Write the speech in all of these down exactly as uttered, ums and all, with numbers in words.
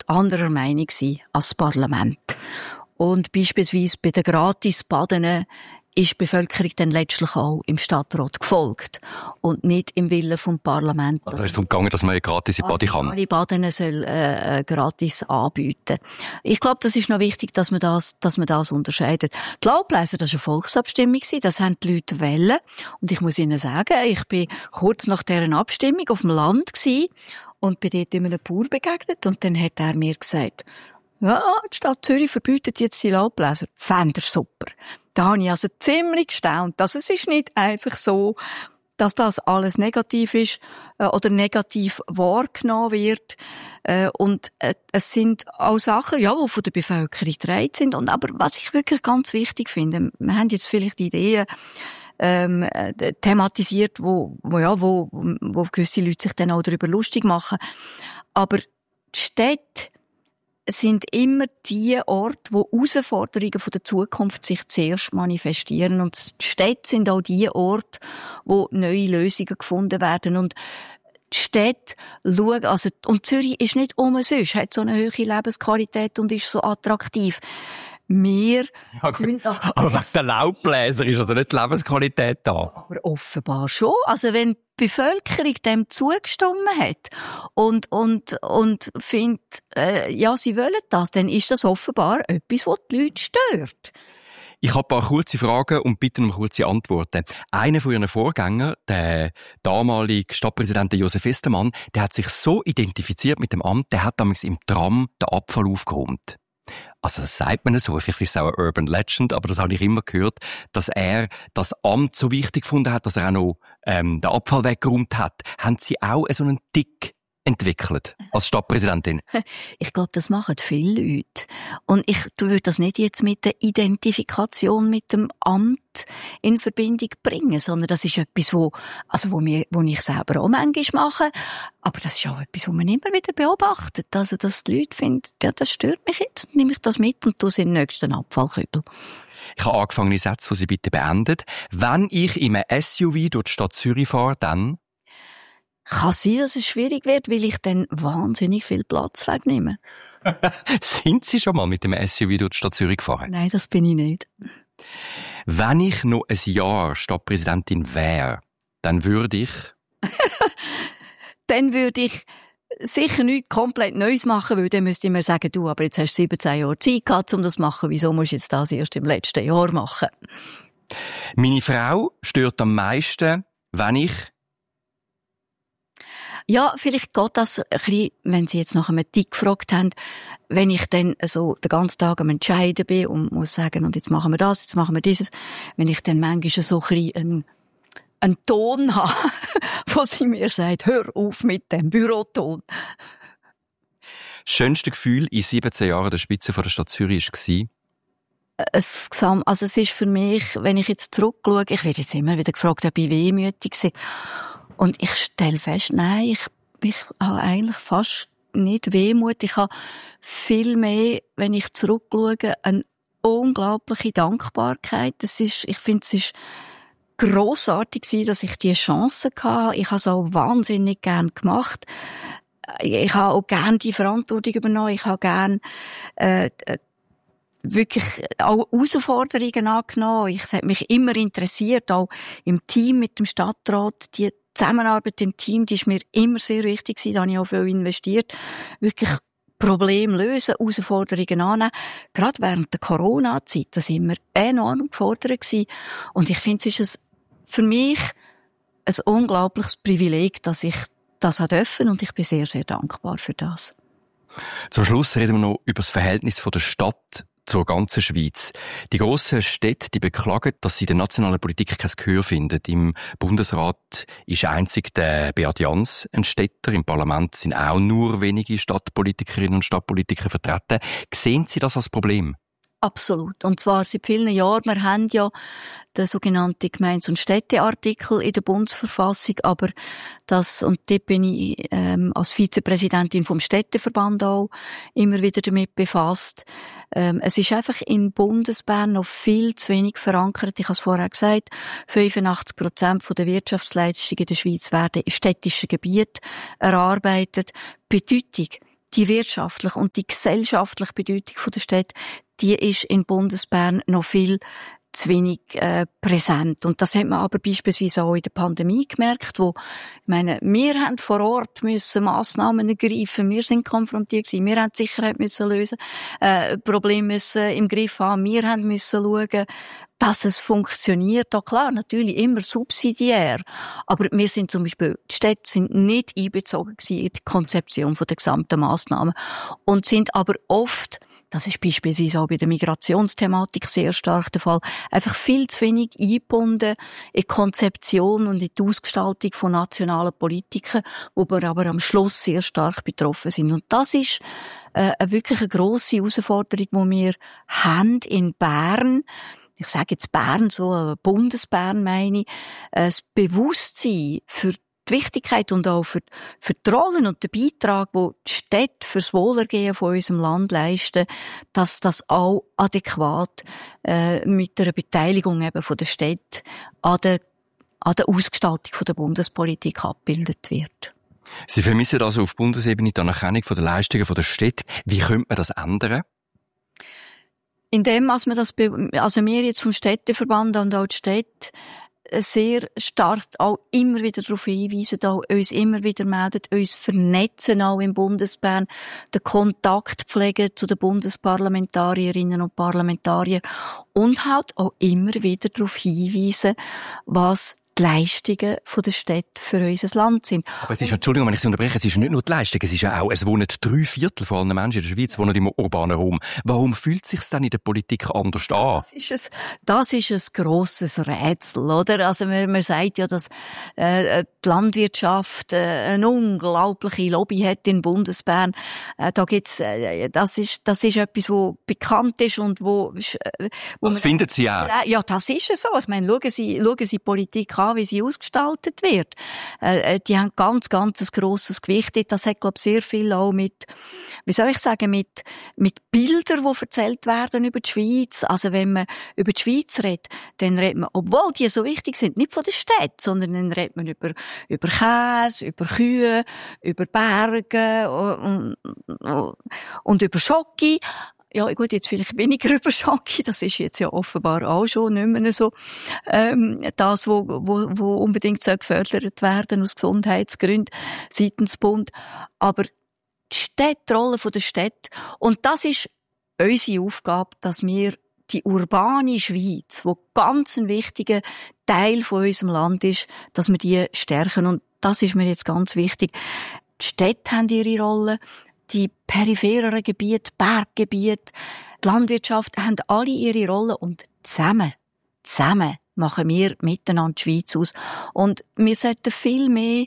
anderer Meinung sein als das Parlament. Und beispielsweise bei den Gratisbaden ist die Bevölkerung dann letztlich auch im Stadtrat gefolgt und nicht im Willen vom Parlament. Also es ist darum gegangen, dass man gratis in Bade kann. Alle Baden soll äh, gratis anbieten. Ich glaube, das ist noch wichtig, dass man das, dass man das unterscheidet. Die Laubbläser, das war eine Volksabstimmung, das haben die Leute wollen. Und ich muss Ihnen sagen, ich bin kurz nach deren Abstimmung auf dem Land gewesen und bin dort einem Bauer begegnet und dann hat er mir gesagt, ja, die Stadt Zürich verbietet jetzt die Laubbläser. Fände er super. Da habe ich also ziemlich gestaunt. Also es ist nicht einfach so, dass das alles negativ ist äh, oder negativ wahrgenommen wird. Äh, und äh, es sind auch Sachen, ja, die von der Bevölkerung getragen sind. Und aber was ich wirklich ganz wichtig finde, wir haben jetzt vielleicht Ideen ähm, äh, thematisiert, wo, wo, ja, wo, wo gewisse Leute sich dann auch darüber lustig machen. Aber die Städte sind immer die Orte, wo Herausforderungen von der Zukunft sich zuerst manifestieren. Und die Städte sind auch die Orte, wo neue Lösungen gefunden werden. Und die Städte schauen, also, und Zürich ist nicht umsonst, hat so eine hohe Lebensqualität und ist so attraktiv. Wir ja, sind nach aber was der Laubbläser ist, also nicht die Lebensqualität da. Aber offenbar schon. Also wenn die Bevölkerung dem zugestimmt hat und, und, und findet, äh, ja, sie wollen das, dann ist das offenbar etwas, was die Leute stört. Ich habe ein paar kurze Fragen und bitte um kurze Antworten. Einer von Ihren Vorgängern, der damalige Stadtpräsident Josef Estermann, der hat sich so identifiziert mit dem Amt, der hat damals im Tram den Abfall aufgeräumt. Also das sagt man so, vielleicht ist es auch eine Urban Legend, aber das habe ich immer gehört, dass er das Amt so wichtig gefunden hat, dass er auch noch ähm, den Abfall weggeräumt hat. Haben Sie auch so einen Tick entwickelt als Stadtpräsidentin? Ich glaube, das machen viele Leute. Und ich würde das nicht jetzt mit der Identifikation mit dem Amt in Verbindung bringen, sondern das ist etwas, wo, also wo, mir, wo ich selber auch manchmal mache. Aber das ist auch etwas, was man immer wieder beobachtet. Also, dass die Leute finden, ja, das stört mich jetzt, nehme ich das mit und tue es in den nächsten Abfallkübel. Ich habe angefangene Sätze, die Sie bitte beendet. Wenn ich in einem S U V durch die Stadt Zürich fahre, dann kann sein, dass es schwierig wird, weil ich dann wahnsinnig viel Platz wegnehme. Sind Sie schon mal mit dem S U V durch die Stadt Zürich gefahren? Nein, das bin ich nicht. Wenn ich noch ein Jahr Stadtpräsidentin wäre, dann würde ich... dann würde ich sicher nichts komplett Neues machen, weil dann müsste ich mir sagen, du, aber jetzt hast du siebzehn Jahre Zeit gehabt, um das zu machen. Wieso musst du jetzt das erst im letzten Jahr machen? Meine Frau stört am meisten, wenn ich... Ja, vielleicht geht das ein bisschen, wenn Sie jetzt nach einem Tick gefragt haben, wenn ich dann so den ganzen Tag am Entscheiden bin und muss sagen, und jetzt machen wir das, jetzt machen wir dieses, wenn ich dann manchmal so ein bisschen einen, einen Ton habe, wo sie mir sagt, hör auf mit dem Büroton. Das schönste Gefühl in siebzehn Jahren der Spitze von der Stadt Zürich war? Es, also es ist für mich, wenn ich jetzt zurückschaue, ich werde jetzt immer wieder gefragt, ob ich wehmütig war. Und ich stelle fest, nein, ich, ich habe eigentlich fast nicht Wehmut. Ich habe viel mehr, wenn ich zurückschaue, eine unglaubliche Dankbarkeit. Das ist, ich finde, es ist grossartig gewesen, dass ich diese Chance hatte. Ich habe es auch wahnsinnig gern gemacht. Ich habe auch gern die Verantwortung übernommen. Ich habe gern äh, wirklich auch Herausforderungen angenommen. Ich, es hat mich immer interessiert, auch im Team mit dem Stadtrat, die Zusammenarbeit im Team, die ist mir immer sehr wichtig gewesen, da habe ich auch viel investiert. Wirklich Probleme lösen, Herausforderungen annehmen. Gerade während der Corona-Zeit, da sind wir enorm gefordert gewesen. Und ich finde, es ist ein, für mich ein unglaubliches Privileg, dass ich das durfte und ich bin sehr, sehr dankbar für das. Zum Schluss reden wir noch über das Verhältnis von der Stadt zur ganzen Schweiz. Die grossen Städte, die beklagen, dass sie in der nationalen Politik kein Gehör finden. Im Bundesrat ist einzig der Beat Jans ein Städter. Im Parlament sind auch nur wenige Stadtpolitikerinnen und Stadtpolitiker vertreten. Sehen Sie das als Problem? Absolut. Und zwar seit vielen Jahren. Wir haben ja den sogenannten Gemeindes- und Städteartikel in der Bundesverfassung, aber das, und dort bin ich ähm, als Vizepräsidentin vom Städteverband auch immer wieder damit befasst. Ähm, es ist einfach in Bundesbern noch viel zu wenig verankert. Ich habe es vorher gesagt, fünfundachtzig Prozent der Wirtschaftsleistungen in der Schweiz werden in städtischen Gebieten erarbeitet. Bedeutung: die wirtschaftliche und die gesellschaftliche Bedeutung der Städte, die ist in Bundesbern noch viel zu wenig äh, präsent. Und das hat man aber beispielsweise auch in der Pandemie gemerkt, wo, ich meine, wir haben vor Ort müssen Massnahmen ergreifen, wir sind konfrontiert gewesen, wir haben die Sicherheit müssen lösen, äh, Probleme müssen im Griff haben, wir haben müssen schauen, dass es funktioniert. Auch klar, natürlich immer subsidiär. Aber wir sind zum Beispiel, die Städte sind nicht einbezogen gewesen in die Konzeption der gesamten Massnahmen und sind aber oft, das ist beispielsweise auch bei der Migrationsthematik sehr stark der Fall, einfach viel zu wenig eingebunden in die Konzeption und in die Ausgestaltung von nationalen Politiken, wo wir aber am Schluss sehr stark betroffen sind. Und das ist äh, eine wirklich eine grosse Herausforderung, die wir haben in Bern. Ich sage jetzt Bern, so Bundesbern meine ich, das Bewusstsein für die Wichtigkeit und auch für, für die Rollen und den Beitrag, die die Städte fürs Wohlergehen von unserem Land leisten, dass das auch adäquat äh, mit der Beteiligung eben von der Städte an der, an der Ausgestaltung von der Bundespolitik abgebildet wird. Sie vermissen also auf Bundesebene die Anerkennung von der Leistungen der Städte. Wie könnte man das ändern? Indem, als wir das, also wir jetzt vom Städteverband und auch die Städte sehr stark auch immer wieder darauf hinweisen, auch uns immer wieder melden, uns vernetzen auch im Bundesbern, den Kontakt pflegen zu den Bundesparlamentarierinnen und Parlamentariern und halt auch immer wieder darauf hinweisen, was die Leistungen der Städte für unser Land sind. Aber es ist, Entschuldigung, wenn ich Sie unterbreche, es ist nicht nur die Leistung, es ist ja auch, es wohnen drei Viertel von allen Menschen in der Schweiz wohnen im urbanen Raum. Warum fühlt es sich dann in der Politik anders an? Das ist ein, das ist ein grosses Rätsel, oder? Also man, man sagt ja, dass äh, die Landwirtschaft äh, eine unglaubliche Lobby hat in Bundesbern. Äh, da gibt's, äh, das ist, das ist etwas, wo bekannt ist und wo, äh, wo das man, finden Sie auch? Ja, das ist es so. Ich meine, schauen Sie, schauen Sie Politik an, wie sie ausgestaltet wird. Äh, die haben ganz, ganz ein grosses Gewicht. Das hat, glaube ich, sehr viel auch mit, wie soll ich sagen, mit, mit Bildern, die erzählt werden über die Schweiz. Also wenn man über die Schweiz redet, dann redet man, obwohl die so wichtig sind, nicht von der Stadt, sondern dann redet man über, über Käse, über Kühe, über Berge und, und, und über Schoki. Ja, gut, jetzt vielleicht weniger über Schoki, das ist jetzt ja offenbar auch schon nicht mehr so, ähm, das, wo, wo, wo unbedingt gefördert werden aus Gesundheitsgründen seitens Bund. Aber die Städte, die Rolle der Städte, und das ist unsere Aufgabe, dass wir die urbane Schweiz, wo ganz ein wichtiger Teil von unserem Land ist, dass wir die stärken. Und das ist mir jetzt ganz wichtig. Die Städte haben ihre Rolle. Die periphereren Gebiete, Berggebiete, die Landwirtschaft haben alle ihre Rolle und zusammen, zusammen machen wir miteinander die Schweiz aus. Und wir sollten viel mehr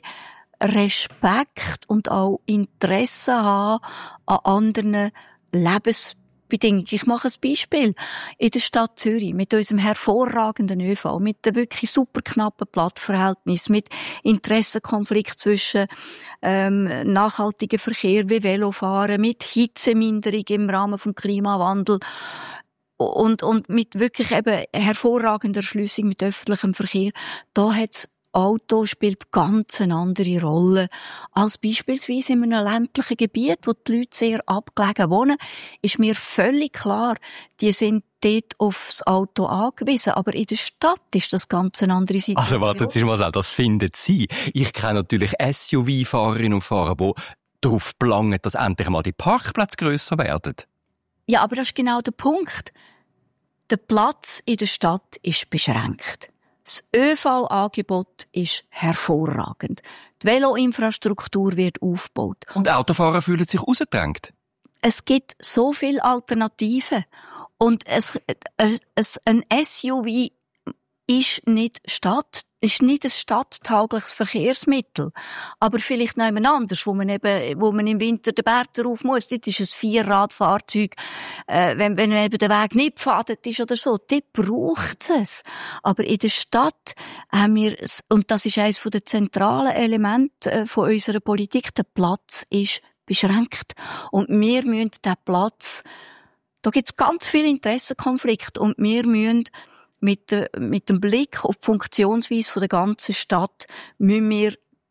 Respekt und auch Interesse haben an anderen Lebensbedingungen. Ich mache ein Beispiel. In der Stadt Zürich, mit unserem hervorragenden ÖV, mit dem wirklich super knappen Platzverhältnis, mit Interessenkonflikt zwischen ähm, nachhaltigem Verkehr wie Velofahren, mit Hitzeminderung im Rahmen vom Klimawandel und, und mit wirklich eben hervorragender Erschliessung mit öffentlichem Verkehr. Da hat's Auto spielt ganz eine andere Rolle als beispielsweise in einem ländlichen Gebiet, wo die Leute sehr abgelegen wohnen. Ist mir völlig klar, die sind dort aufs Auto angewiesen. Aber in der Stadt ist das ganz eine andere Situation. Also warten Sie mal, das finden Sie. Ich kenne natürlich S U V-Fahrerinnen und Fahrer, die darauf belangen, dass endlich mal die Parkplätze grösser werden. Ja, aber das ist genau der Punkt. Der Platz in der Stadt ist beschränkt. Das ÖV-Angebot ist hervorragend. Die Veloinfrastruktur wird aufgebaut. Und Autofahrer fühlen sich rausgedrängt. Es gibt so viele Alternativen. Und es, es, ein S U V ist nicht Stadt, ist nicht ein stadttaugliches Verkehrsmittel. Aber vielleicht noch jemand anderes, wo man eben, wo man im Winter den Berg drauf muss. Dort ist ein Vierradfahrzeug, äh, wenn, wenn eben der Weg nicht gepfadet ist oder so. Dort braucht es. Aber in der Stadt haben wir, und das ist eines der zentralen Elemente von unserer Politik, der Platz ist beschränkt. Und wir müssen diesen Platz, da gibt es ganz viele Interessenkonflikte und wir müssen mit, de, mit dem Blick auf die Funktionsweise der ganzen Stadt müssen wir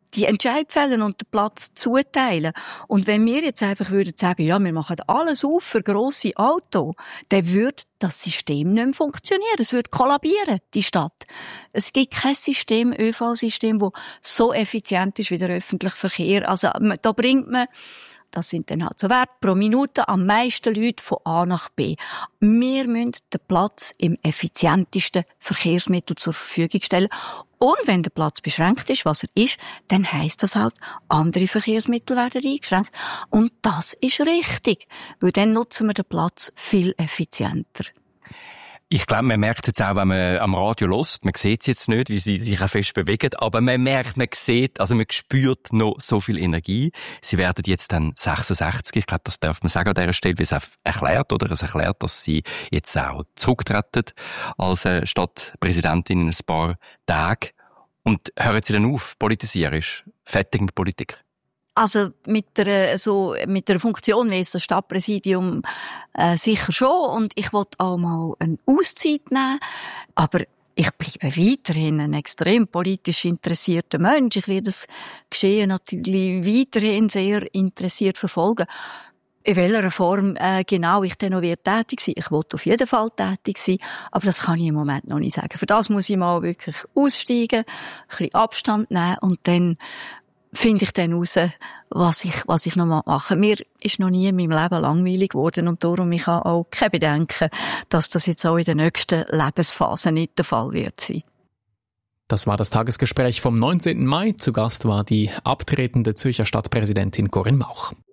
die Entscheid fällen und den Platz zuteilen. Und wenn wir jetzt einfach würden sagen, ja, wir machen alles auf für grosse Autos, dann würde das System nicht mehr funktionieren. Es würde kollabieren, die Stadt. Es gibt kein System, Ö V-System, das so effizient ist wie der öffentliche Verkehr. Also, da bringt man, das sind dann halt so Werte, pro Minute am meisten Leute von A nach B. Wir müssen den Platz im effizientesten Verkehrsmittel zur Verfügung stellen. Und wenn der Platz beschränkt ist, was er ist, dann heisst das halt, andere Verkehrsmittel werden eingeschränkt. Und das ist richtig, weil dann nutzen wir den Platz viel effizienter. Ich glaube, man merkt jetzt auch, wenn man am Radio hört, man sieht es jetzt nicht, wie sie sich auch fest bewegen, aber man merkt, man sieht, also man spürt noch so viel Energie. Sie werden jetzt dann sechsundsechzig, ich glaube, das darf man sagen an dieser Stelle, wie es auch erklärt, oder es erklärt, dass sie jetzt auch zurücktreten als Stadtpräsidentin in ein paar Tagen. Und hören Sie dann auf, politisierisch, fertig mit Politik? Also mit der so mit der Funktion wie das Stadtpräsidium äh, sicher schon, und ich wollte auch mal eine Auszeit nehmen, aber ich bleibe weiterhin ein extrem politisch interessierter Mensch. Ich werde das Geschehen natürlich weiterhin sehr interessiert verfolgen. In welcher Form äh, genau ich dann noch werde tätig sein. Ich wollte auf jeden Fall tätig sein, aber das kann ich im Moment noch nicht sagen. Für das muss ich mal wirklich aussteigen, ein bisschen Abstand nehmen und dann finde ich dann raus, was ich, was ich noch mal mache. Mir ist noch nie in meinem Leben langweilig geworden und darum ich habe auch kein Bedenken, dass das jetzt auch in der nächsten Lebensphase nicht der Fall wird sein. Das war das Tagesgespräch vom neunzehnten Mai. Zu Gast war die abtretende Zürcher Stadtpräsidentin Corinne Mauch.